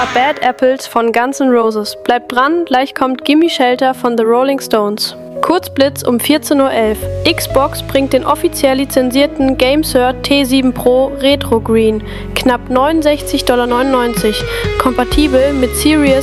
war Bad Apples von Guns N' Roses. Bleibt dran, gleich kommt Gimme Shelter von The Rolling Stones. Kurzblitz um 14:11 Uhr. Xbox bringt den offiziell lizenzierten GameCert T7 Pro Retro Green. Knapp $69,99. Kompatibel mit Series